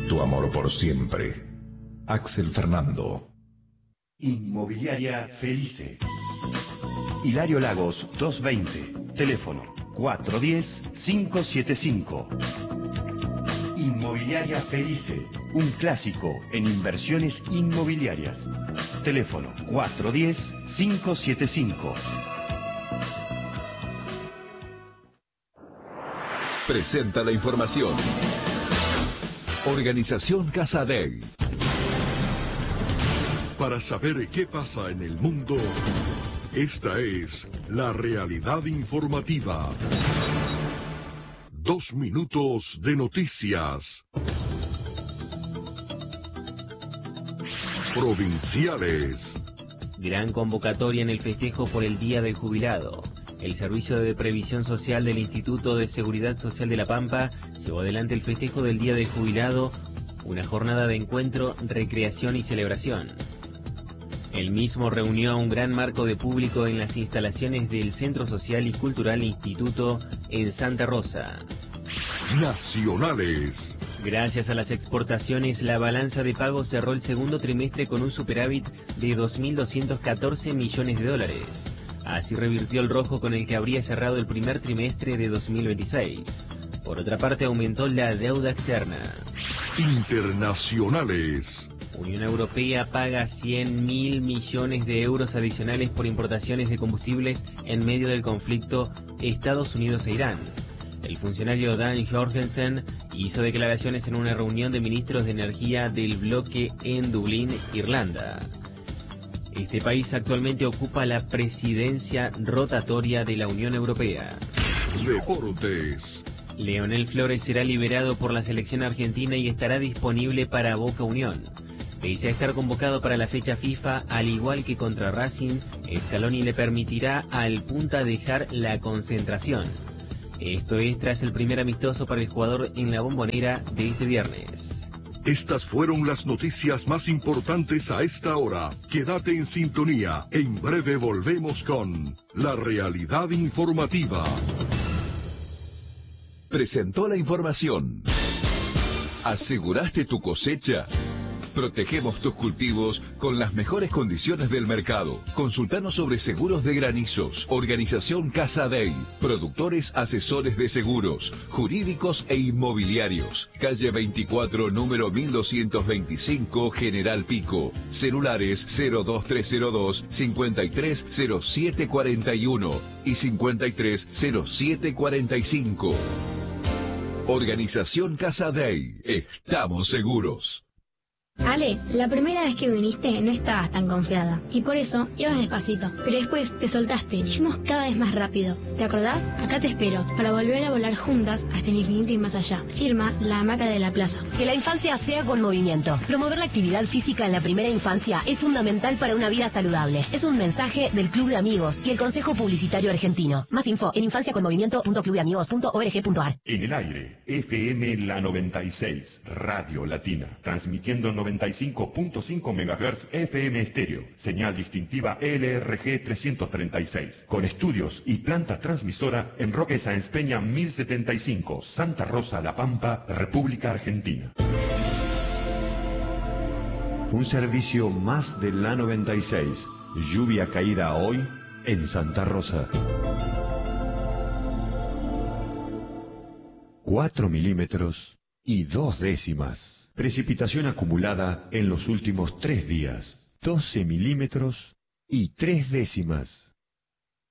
Tu amor por siempre. Axel Fernando. Inmobiliaria Felice. Hilario Lagos 220. Teléfono 410-575. Inmobiliaria Felice. Un clásico en inversiones inmobiliarias. Teléfono 410-575. Presenta la información. Organización Casa Dei. Para saber qué pasa en el mundo, esta es la realidad informativa. 2 minutos de noticias. Provinciales. Gran convocatoria en el festejo por el Día del Jubilado. El Servicio de Previsión Social del Instituto de Seguridad Social de La Pampa llevó adelante el festejo del Día del Jubilado, una jornada de encuentro, recreación y celebración. El mismo reunió a un gran marco de público en las instalaciones del Centro Social y Cultural Instituto en Santa Rosa. Nacionales. Gracias a las exportaciones, la balanza de pagos cerró el segundo trimestre con un superávit de 2.214 millones de dólares. Así revirtió el rojo con el que habría cerrado el primer trimestre de 2026. Por otra parte, aumentó la deuda externa. Internacionales. Unión Europea paga 100.000 millones de euros adicionales por importaciones de combustibles en medio del conflicto Estados Unidos e Irán. El funcionario Dan Jorgensen hizo declaraciones en una reunión de ministros de energía del bloque en Dublín, Irlanda. Este país actualmente ocupa la presidencia rotatoria de la Unión Europea. Deportes. Leonel Flores será liberado por la selección argentina y estará disponible para Boca Unión. Pese a estar convocado para la fecha FIFA, al igual que contra Racing, Scaloni le permitirá al punta dejar la concentración. Esto es tras el primer amistoso para el jugador en la Bombonera de este viernes. Estas fueron las noticias más importantes a esta hora. Quédate en sintonía. En breve volvemos con la realidad informativa. Presentó la información. ¿Aseguraste tu cosecha? Protegemos tus cultivos con las mejores condiciones del mercado. Consultanos sobre seguros de granizos. Organización Casa Dei. Productores asesores de seguros, jurídicos e inmobiliarios. Calle 24, número 1225, General Pico. Celulares 02302 530741 y 530745. Organización Casa Dei. Estamos seguros. Ale, la primera vez que viniste no estabas tan confiada y por eso ibas despacito, pero después te soltaste y fuimos cada vez más rápido. ¿Te acordás? Acá te espero para volver a volar juntas hasta el infinito y más allá. Firma La Hamaca de la Plaza. Que la infancia sea con movimiento. Promover la actividad física en la primera infancia es fundamental para una vida saludable. Es un mensaje del Club de Amigos y el Consejo Publicitario Argentino. Más info en infanciaconmovimiento.clubdeamigos.org.ar. En el aire, FM La 96, Radio Latina, transmitiendo 95.5 MHz FM estéreo, señal distintiva LRG 336, con estudios y planta transmisora en Roque Sáenz Peña 1075, Santa Rosa, La Pampa, República Argentina. Un servicio más de La 96, lluvia caída hoy en Santa Rosa. 4 milímetros y 2 décimas. Precipitación acumulada en los últimos 3 días, 12 milímetros y 3 décimas.